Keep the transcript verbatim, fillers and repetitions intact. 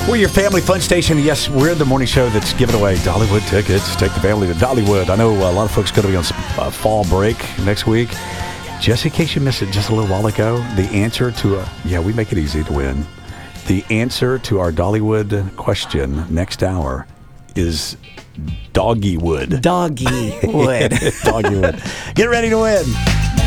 We're your family fun station. Yes, we're the morning show that's giving away Dollywood tickets. Take the family to Dollywood. I know a lot of folks going to be on uh, fall break next week. Just in case you missed it just a little while ago, the answer to a, yeah, we make it easy to win. The answer to our Dollywood question next hour is Doggywood. Doggywood. Doggywood. Get ready to win.